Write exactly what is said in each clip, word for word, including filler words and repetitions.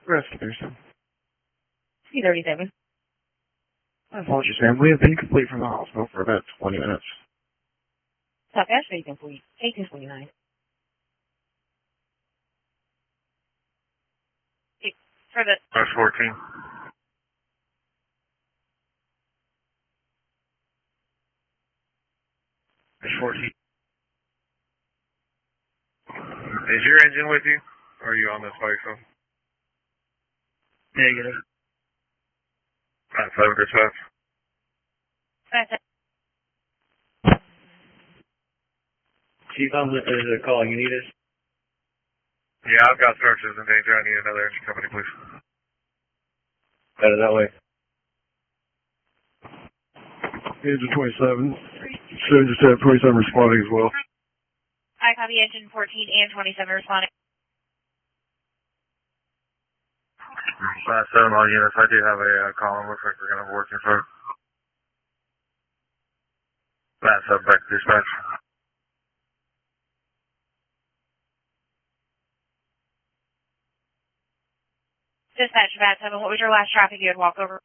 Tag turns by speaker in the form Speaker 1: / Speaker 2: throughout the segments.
Speaker 1: Rescue Thurston.
Speaker 2: C thirty-seven.
Speaker 1: My apologies, ma'am. We have been complete from the hospital for about twenty minutes.
Speaker 2: Southwest eighteen forty, eighteen forty-nine. For the...
Speaker 3: That's fourteen. That's fourteen. Is your engine with you? Or are you on this by yourself?
Speaker 1: Negative.
Speaker 3: Nine seven dispatch.
Speaker 1: Chief, I'm is a call. You need us?
Speaker 3: Yeah, I've got searches in danger. I need another engine company, please.
Speaker 1: Better that way. Engine twenty-seven. Soon just have twenty-seven responding as well.
Speaker 2: I copy engine fourteen and twenty-seven responding.
Speaker 3: Last seven all units. I do have a uh, column. Looks like we're going to work in front. Last seven back to dispatch.
Speaker 2: Dispatch Bat seven, what was your last traffic you had walk over?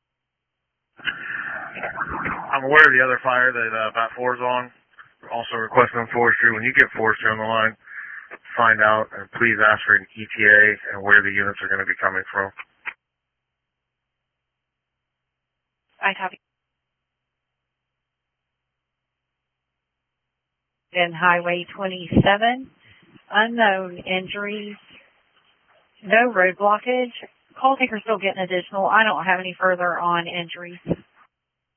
Speaker 3: I'm aware of the other fire that uh, Bat four is on. Also requesting forestry. When you get forestry on the line, find out and please ask for an E T A and where the units are going to be coming from.
Speaker 2: I copy. Then Highway twenty-seven, unknown injuries, no road blockage. Call taker still getting additional. I don't have any further on injuries.